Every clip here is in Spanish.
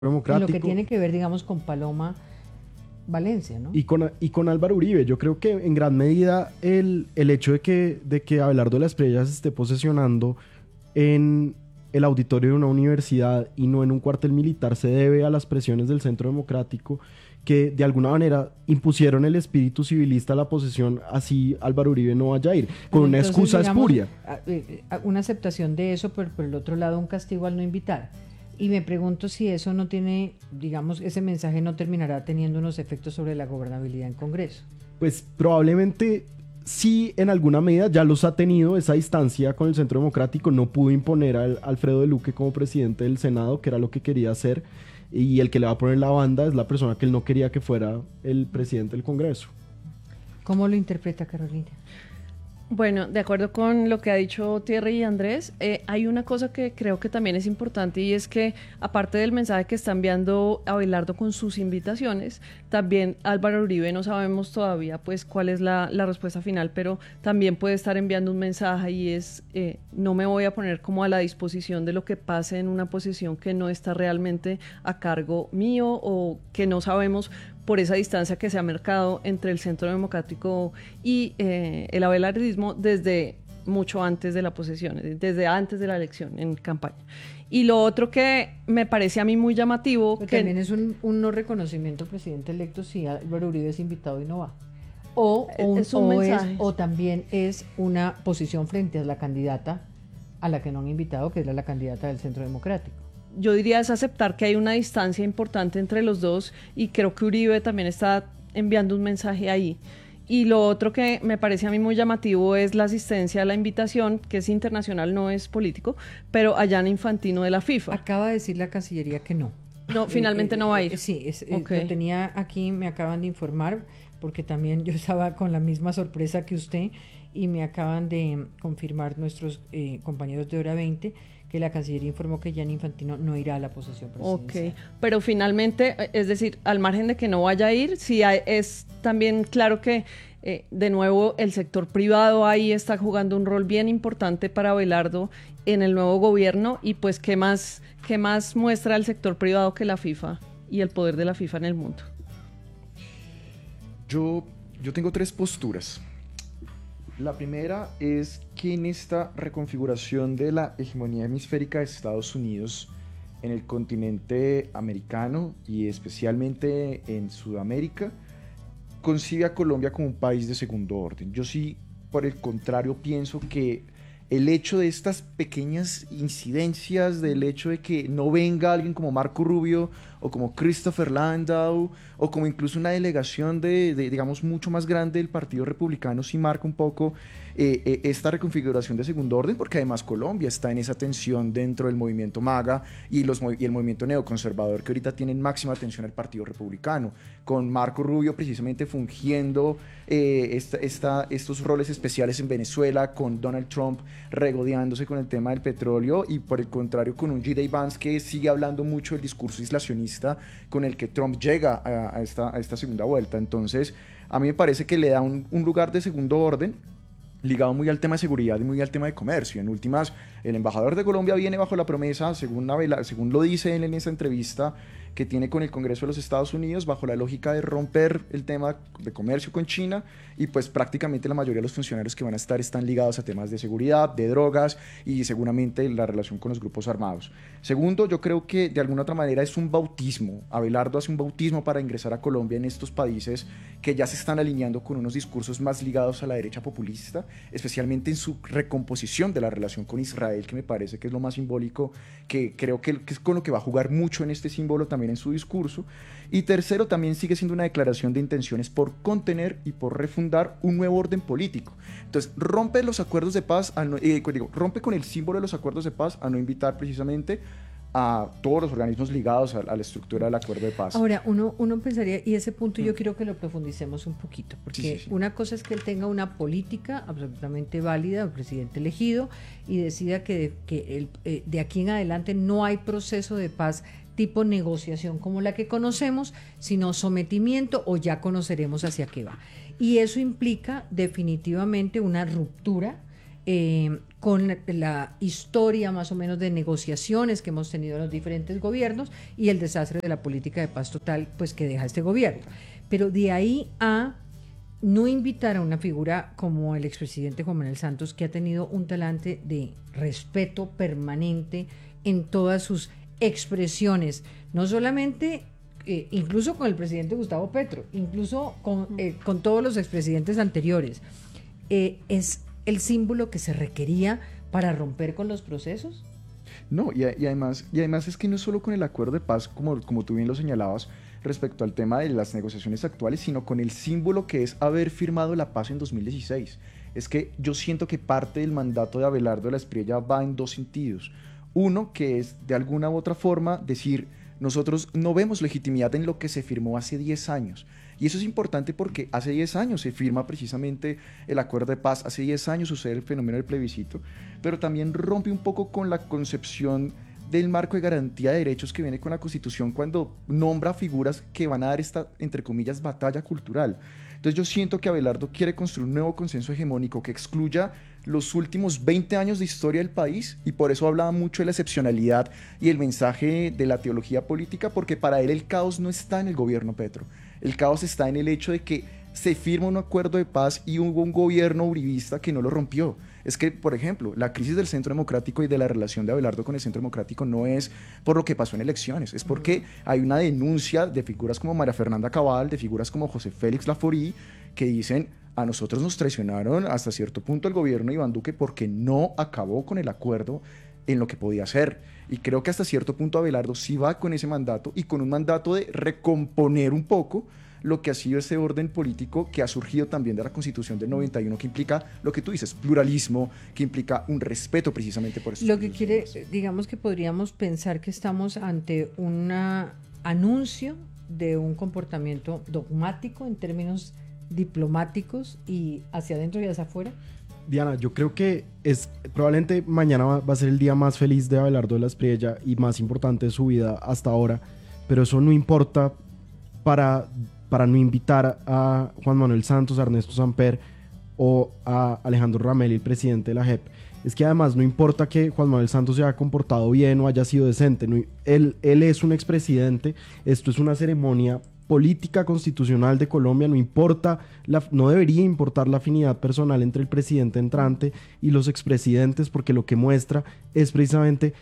En lo que Democrático tiene que ver, digamos, con Paloma Valencia, ¿no? y con Álvaro Uribe. Yo creo que en gran medida el hecho de que Abelardo de las Espriella se esté posesionando en el auditorio de una universidad y no en un cuartel militar se debe a las presiones del Centro Democrático que de alguna manera impusieron el espíritu civilista a la posesión, así Álvaro Uribe no vaya a ir, con Pero una entonces, excusa digamos, espuria. una aceptación de eso, pero por el otro lado un castigo al no invitar. Y me pregunto si eso no tiene, digamos, ese mensaje no terminará teniendo unos efectos sobre la gobernabilidad en Congreso. Pues probablemente sí, en alguna medida ya los ha tenido. Esa distancia con el Centro Democrático no pudo imponer a Alfredo de Luque como presidente del Senado, que era lo que quería hacer, y el que le va a poner la banda es la persona que él no quería que fuera el presidente del Congreso. ¿Cómo lo interpreta Carolina? Bueno, de acuerdo con lo que ha dicho Thierry y Andrés, hay una cosa que creo que también es importante y es que aparte del mensaje que está enviando Abelardo con sus invitaciones, también Álvaro Uribe, no sabemos todavía pues cuál es la respuesta final, pero también puede estar enviando un mensaje y es no me voy a poner como a la disposición de lo que pase en una posición que no está realmente a cargo mío o que no sabemos por esa distancia que se ha marcado entre el Centro Democrático y el abelardismo desde mucho antes de la posesión, desde antes de la elección en campaña. Y lo otro que me parece a mí muy llamativo... Pero que también es un no reconocimiento al presidente electo si Álvaro Uribe es invitado y no va. O también es una posición frente a la candidata a la que no han invitado, que es la candidata del Centro Democrático. Yo diría es aceptar que hay una distancia importante entre los dos y creo que Uribe también está enviando un mensaje ahí. Y lo otro que me parece a mí muy llamativo es la asistencia a la invitación, que es internacional, no es político, pero a Gianni Infantino de la FIFA. Acaba de decir la Cancillería que no. No, finalmente no va a ir. Sí, Okay. lo tenía aquí, me acaban de informar, porque también yo estaba con la misma sorpresa que usted y me acaban de confirmar nuestros compañeros de Hora 20 que la Cancillería informó que Gianni Infantino no irá a la posesión presidencial. Ok, pero finalmente, es decir, al margen de que no vaya a ir, sí es también claro que de nuevo el sector privado ahí está jugando un rol bien importante para Abelardo en el nuevo gobierno y pues qué más muestra el sector privado que la FIFA y el poder de la FIFA en el mundo. Yo tengo tres posturas. La primera es que en esta reconfiguración de la hegemonía hemisférica de Estados Unidos en el continente americano y especialmente en Sudamérica, concibe a Colombia como un país de segundo orden. Yo sí, por el contrario, pienso que el hecho de estas pequeñas incidencias, del hecho de que no venga alguien como Marco Rubio o como Christopher Landau o como incluso una delegación digamos, mucho más grande del Partido Republicano, sí marca un poco esta reconfiguración de segundo orden, porque además Colombia está en esa tensión dentro del movimiento MAGA y el movimiento neoconservador que ahorita tienen máxima atención al Partido Republicano, con Marco Rubio precisamente fungiendo estos roles especiales en Venezuela, con Donald Trump regodeándose con el tema del petróleo y por el contrario con un J.D. Vance que sigue hablando mucho del discurso aislacionista con el que Trump llega a esta segunda vuelta. Entonces a mí me parece que le da un lugar de segundo orden ligado muy al tema de seguridad y muy al tema de comercio. En últimas, el embajador de Colombia viene bajo la promesa, según lo dice él en esa entrevista que tiene con el Congreso de los Estados Unidos, bajo la lógica de romper el tema de comercio con China, y pues prácticamente la mayoría de los funcionarios que van a estar están ligados a temas de seguridad, de drogas y seguramente la relación con los grupos armados. Segundo, yo creo que de alguna otra manera es un bautismo. Abelardo hace un bautismo para ingresar a Colombia en estos países que ya se están alineando con unos discursos más ligados a la derecha populista, especialmente en su recomposición de la relación con Israel, que me parece que es lo más simbólico, que creo que es con lo que va a jugar mucho en este símbolo también en su discurso. Y tercero, también sigue siendo una declaración de intenciones por contener y por refundar un nuevo orden político. Entonces, rompe los acuerdos de paz, rompe con el símbolo de los acuerdos de paz a no invitar precisamente a todos los organismos ligados a la estructura del acuerdo de paz. Ahora, uno pensaría, y ese punto yo quiero que lo profundicemos un poquito, porque Sí. una cosa es que él tenga una política absolutamente válida, el presidente elegido, y decida que de aquí en adelante no hay proceso de paz tipo negociación como la que conocemos, sino sometimiento, o ya conoceremos hacia qué va. Y eso implica definitivamente una ruptura con la historia más o menos de negociaciones que hemos tenido en los diferentes gobiernos y el desastre de la política de paz total pues que deja este gobierno. Pero de ahí a no invitar a una figura como el expresidente Juan Manuel Santos, que ha tenido un talante de respeto permanente en todas sus expresiones, no solamente incluso con el presidente Gustavo Petro, incluso con todos los expresidentes anteriores, es el símbolo que se requería para romper con los procesos. No, y además es que no es solo con el acuerdo de paz, como tú bien lo señalabas, respecto al tema de las negociaciones actuales, sino con el símbolo que es haber firmado la paz en 2016. Es que yo siento que parte del mandato de Abelardo de la Espriella va en dos sentidos. Uno, que es de alguna u otra forma decir, nosotros no vemos legitimidad en lo que se firmó hace 10 años. Y eso es importante porque hace 10 años se firma precisamente el acuerdo de paz, hace 10 años sucede el fenómeno del plebiscito, pero también rompe un poco con la concepción del marco de garantía de derechos que viene con la Constitución cuando nombra figuras que van a dar esta, entre comillas, batalla cultural. Entonces yo siento que Abelardo quiere construir un nuevo consenso hegemónico que excluya los últimos 20 años de historia del país, y por eso hablaba mucho de la excepcionalidad y el mensaje de la teología política, porque para él el caos no está en el gobierno Petro, el caos está en el hecho de que se firma un acuerdo de paz y hubo un gobierno uribista que no lo rompió. Es que, por ejemplo, la crisis del Centro Democrático y de la relación de Abelardo con el Centro Democrático no es por lo que pasó en elecciones, es porque hay una denuncia de figuras como María Fernanda Cabal, de figuras como José Félix Laforí, que dicen, a nosotros nos traicionaron hasta cierto punto el gobierno de Iván Duque porque no acabó con el acuerdo en lo que podía hacer. Y creo que hasta cierto punto Abelardo sí va con ese mandato y con un mandato de recomponer un poco lo que ha sido ese orden político que ha surgido también de la Constitución del 91, que implica lo que tú dices, pluralismo, que implica un respeto precisamente por eso. Lo que quiere, digamos que podríamos pensar que estamos ante un anuncio de un comportamiento dogmático en términos diplomáticos y hacia adentro y hacia afuera. Diana, yo creo que probablemente mañana va a ser el día más feliz de Abelardo de la Espriella y más importante de su vida hasta ahora, pero eso no importa para no invitar a Juan Manuel Santos, a Ernesto Samper o a Alejandro Ramelli, el presidente de la JEP. Es que además no importa que Juan Manuel Santos se haya comportado bien o haya sido decente, él es un expresidente, esto es una ceremonia política constitucional de Colombia, no debería importar la afinidad personal entre el presidente entrante y los expresidentes, porque lo que muestra es precisamente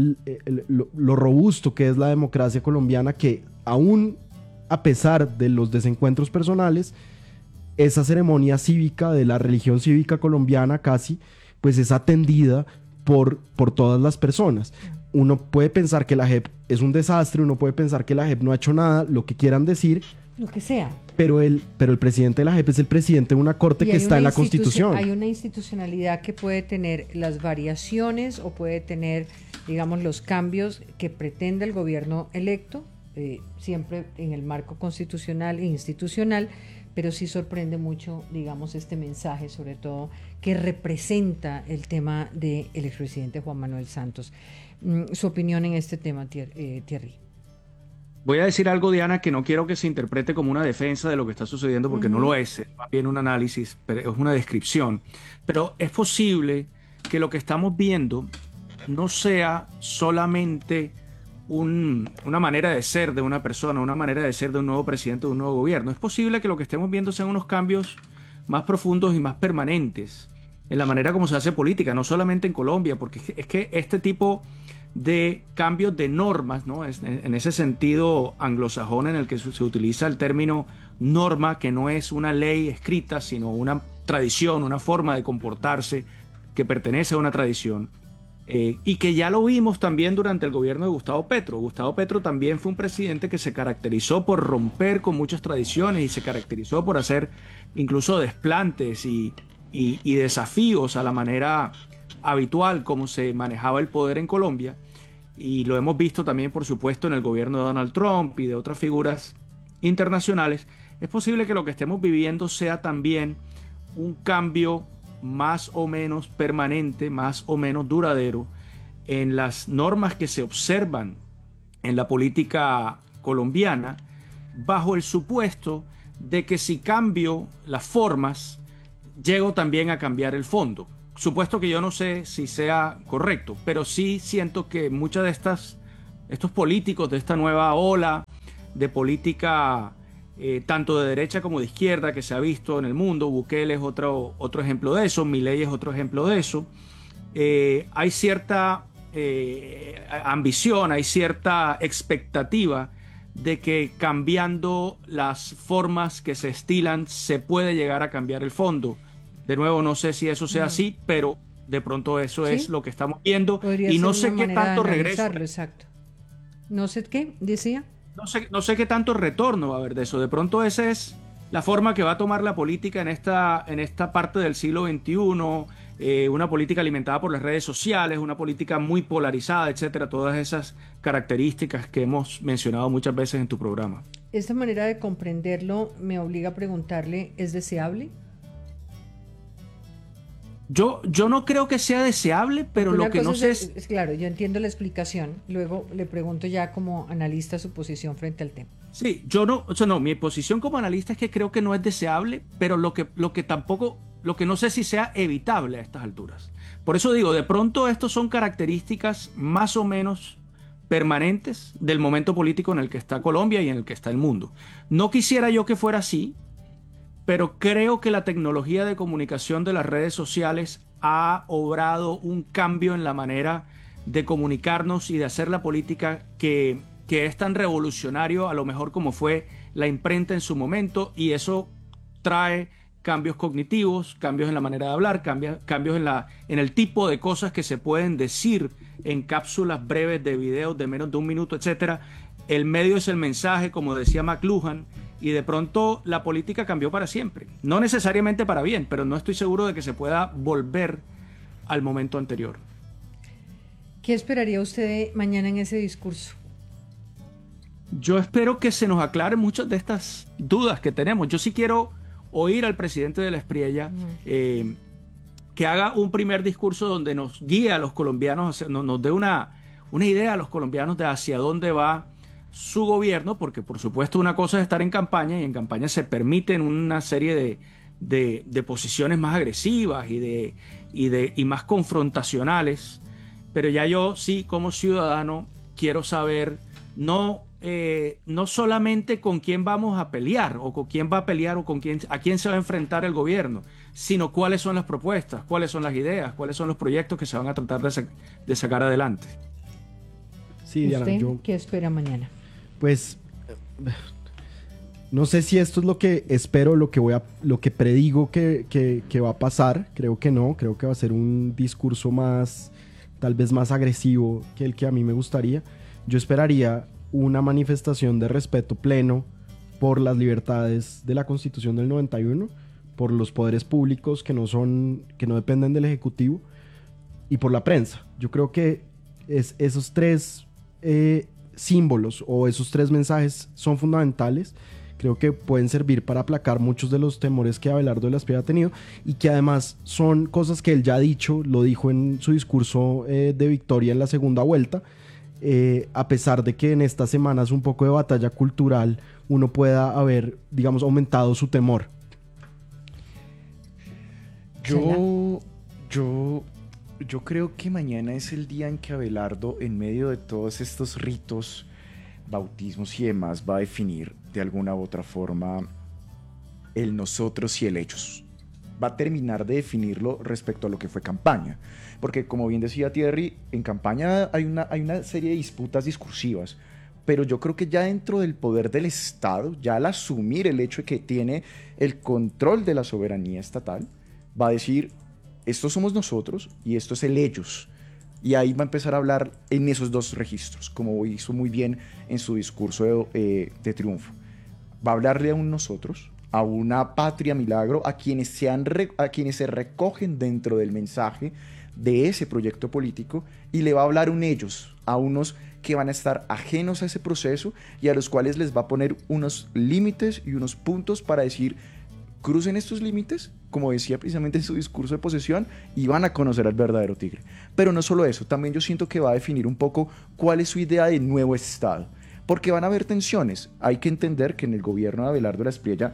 lo robusto que es la democracia colombiana, que aún a pesar de los desencuentros personales, esa ceremonia cívica de la religión cívica colombiana casi, pues es atendida por todas las personas. Uno puede pensar que la JEP es un desastre, uno puede pensar que la JEP no ha hecho nada, lo que quieran decir, lo que sea. Pero el presidente de la JEP es el presidente de una corte que está en la Constitución. Hay una institucionalidad que puede tener las variaciones o puede tener, digamos, los cambios que pretende el gobierno electo, siempre en el marco constitucional e institucional, pero sí sorprende mucho, digamos, este mensaje, sobre todo, que representa el tema del expresidente Juan Manuel Santos. Su opinión en este tema, Thierry. Voy a decir algo, Diana, que no quiero que se interprete como una defensa de lo que está sucediendo, porque no lo es más bien un análisis, pero es una descripción. Pero es posible que lo que estamos viendo no sea solamente una manera de ser de una persona, una manera de ser de un nuevo presidente, de un nuevo gobierno. Es posible que lo que estemos viendo sean unos cambios más profundos y más permanentes en la manera como se hace política, no solamente en Colombia, porque es que este tipo de cambios de normas, ¿no? En ese sentido anglosajón en el que se utiliza el término norma, que no es una ley escrita, sino una tradición, una forma de comportarse que pertenece a una tradición. Y que ya lo vimos también durante el gobierno de Gustavo Petro. Gustavo Petro también fue un presidente que se caracterizó por romper con muchas tradiciones y se caracterizó por hacer incluso desplantes y desafíos a la manera habitual como se manejaba el poder en Colombia. Y lo hemos visto también, por supuesto, en el gobierno de Donald Trump y de otras figuras internacionales. Es posible que lo que estemos viviendo sea también un cambio más o menos permanente, más o menos duradero en las normas que se observan en la política colombiana, bajo el supuesto de que si cambio las formas, llego también a cambiar el fondo. supuesto que yo no sé si sea correcto, pero sí siento que muchas de estos políticos de esta nueva ola de política, tanto de derecha como de izquierda, que se ha visto en el mundo, Bukele es otro ejemplo de eso, Milei es otro ejemplo de eso, hay cierta ambición, hay cierta expectativa de que cambiando las formas que se estilan se puede llegar a cambiar el fondo. De nuevo, no sé si eso sea así, pero de pronto eso es lo que estamos viendo. Podría y no ser sé una qué manera tanto de regreso. Exacto. No sé qué, decía. No sé qué tanto retorno va a haber de eso. De pronto esa es la forma que va a tomar la política en esta parte del siglo XXI, una política alimentada por las redes sociales, una política muy polarizada, etcétera, todas esas características que hemos mencionado muchas veces en tu programa. Esta manera de comprenderlo me obliga a preguntarle, ¿es deseable? Yo no creo que sea deseable, pero lo que no sé es... Claro, yo entiendo la explicación. Luego le pregunto ya como analista su posición frente al tema. Sí, mi posición como analista es que creo que no es deseable, pero lo que no sé si sea evitable a estas alturas. Por eso digo, de pronto estos son características más o menos permanentes del momento político en el que está Colombia y en el que está el mundo. No quisiera yo que fuera así, pero creo que la tecnología de comunicación de las redes sociales ha obrado un cambio en la manera de comunicarnos y de hacer la política que es tan revolucionario a lo mejor como fue la imprenta en su momento, y eso trae cambios cognitivos, cambios en la manera de hablar, cambios en el tipo de cosas que se pueden decir en cápsulas breves de videos de menos de un minuto, etcétera. El medio es el mensaje, como decía McLuhan, y de pronto la política cambió para siempre. No necesariamente para bien, pero no estoy seguro de que se pueda volver al momento anterior. ¿Qué esperaría usted mañana en ese discurso? Yo espero que se nos aclaren muchas de estas dudas que tenemos. Yo sí quiero oír al presidente de la Espriella que haga un primer discurso donde nos guíe a los colombianos, nos dé una idea a los colombianos de hacia dónde va su gobierno, porque por supuesto una cosa es estar en campaña, y en campaña se permiten una serie de posiciones más agresivas y más confrontacionales, pero ya yo sí como ciudadano quiero saber no solamente con quién vamos a pelear o con quién va a pelear o a quién se va a enfrentar el gobierno, sino cuáles son las propuestas, cuáles son las ideas, cuáles son los proyectos que se van a tratar de sacar adelante. Sí, Diana, ¿Usted qué espera mañana? Pues no sé si esto es lo que espero, lo que predigo que va a pasar. Creo que no, creo que va a ser un discurso tal vez más agresivo que el que a mí me gustaría. Yo esperaría una manifestación de respeto pleno por las libertades de la Constitución del 91, por los poderes públicos que no dependen del Ejecutivo, y por la prensa. Yo creo que esos tres símbolos o esos tres mensajes son fundamentales. Creo que pueden servir para aplacar muchos de los temores que Abelardo de la Espriella ha tenido, y que además son cosas que él ya ha dicho, lo dijo en su discurso de victoria en la segunda vuelta. A pesar de que en estas semanas un poco de batalla cultural uno pueda haber, digamos, aumentado su temor. Yo creo que mañana es el día en que Abelardo, en medio de todos estos ritos, bautismos y demás, va a definir de alguna u otra forma el nosotros y el ellos. Va a terminar de definirlo respecto a lo que fue campaña. Porque, como bien decía Thierry, en campaña hay una serie de disputas discursivas, pero yo creo que ya dentro del poder del Estado, ya al asumir el hecho de que tiene el control de la soberanía estatal, va a decir, estos somos nosotros y esto es el ellos. Y ahí va a empezar a hablar en esos dos registros, como hizo muy bien en su discurso de triunfo. Va a hablarle a un nosotros, a una patria milagro, a quienes se recogen dentro del mensaje de ese proyecto político, y le va a hablar un ellos, a unos que van a estar ajenos a ese proceso y a los cuales les va a poner unos límites y unos puntos para decir, crucen estos límites, como decía precisamente en su discurso de posesión, y van a conocer al verdadero tigre. Pero no solo eso, también yo siento que va a definir un poco cuál es su idea de nuevo Estado, porque van a haber tensiones. Hay que entender que en el gobierno de Abelardo de la Espriella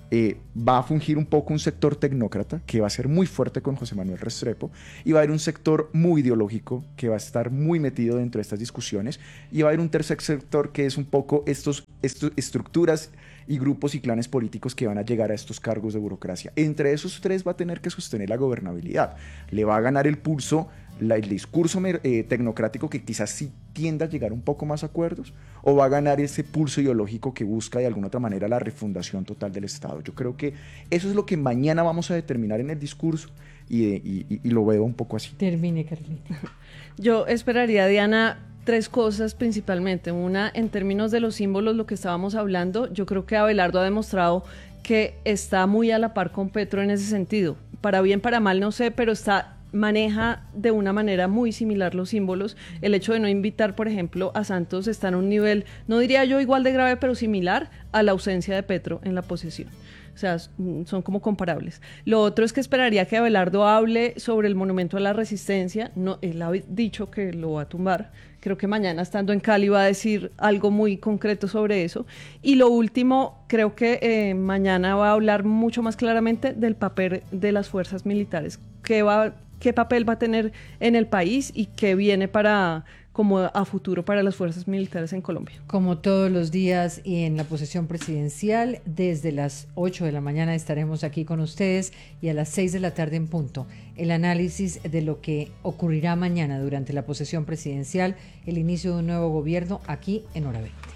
va a fungir un poco un sector tecnócrata que va a ser muy fuerte con José Manuel Restrepo, y va a haber un sector muy ideológico que va a estar muy metido dentro de estas discusiones, y va a haber un tercer sector que es un poco estas estructuras y grupos y clanes políticos que van a llegar a estos cargos de burocracia. Entre esos tres va a tener que sostener la gobernabilidad. Le va a ganar el pulso el discurso tecnocrático, que quizás sí tienda a llegar un poco más a acuerdos, o va a ganar ese pulso ideológico que busca de alguna otra manera la refundación total del Estado. Yo creo que eso es lo que mañana vamos a determinar en el discurso, y lo veo un poco así. Termine, Carlita. Yo esperaría, Diana, tres cosas principalmente. Una, en términos de los símbolos, lo que estábamos hablando, yo creo que Abelardo ha demostrado que está muy a la par con Petro en ese sentido. Para bien, para mal, no sé, pero maneja de una manera muy similar los símbolos. El hecho de no invitar, por ejemplo, a Santos está en un nivel, no diría yo igual de grave, pero similar a la ausencia de Petro en la posesión. O sea, son como comparables. Lo otro es que esperaría que Abelardo hable sobre el monumento a la resistencia. No, él ha dicho que lo va a tumbar. Creo que mañana, estando en Cali, va a decir algo muy concreto sobre eso. Y lo último, creo que mañana va a hablar mucho más claramente del papel de las fuerzas militares. ¿Qué papel va a tener en el país y qué viene como a futuro para las fuerzas militares en Colombia? Como todos los días y en la posesión presidencial, desde las 8 de la mañana estaremos aquí con ustedes, y a las 6 de la tarde en punto, el análisis de lo que ocurrirá mañana durante la posesión presidencial, el inicio de un nuevo gobierno aquí en Hora 20.